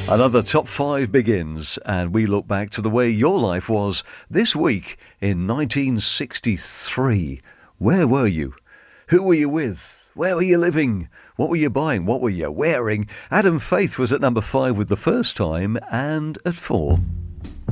Another Top 5 begins, and we look back to the way your life was this week in 1963. Where were you? Who were you with? Where were you living? What were you buying? What were you wearing? Adam Faith was at number 5 with The First Time, and at 4...